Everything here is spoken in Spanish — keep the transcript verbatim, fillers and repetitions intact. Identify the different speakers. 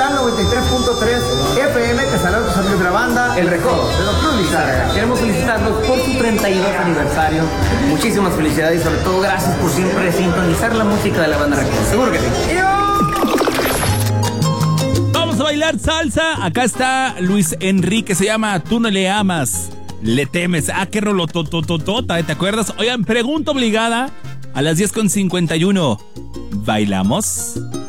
Speaker 1: Universal noventa y tres punto tres F M. Te saluda tus amigos de la banda El Recodo de Don Cruz Lizárraga.
Speaker 2: Queremos felicitarlos por su treinta y dos aniversario. Muchísimas felicidades y sobre todo gracias por siempre sintonizar la música de la banda Recodo. Seguro que sí.
Speaker 3: Vamos a bailar salsa. Acá está Luis Enrique, se llama Tú no le amas, le temes. Ah, qué rolotototota, ¿te acuerdas? Oigan, pregunta obligada a las diez con cincuenta y uno. ¿Bailamos?